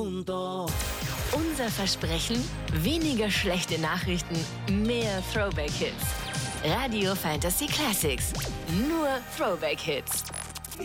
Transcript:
Punto. Unser Versprechen: weniger schlechte Nachrichten, mehr Throwback-Hits. Radio Fantasy Classics. Nur Throwback-Hits.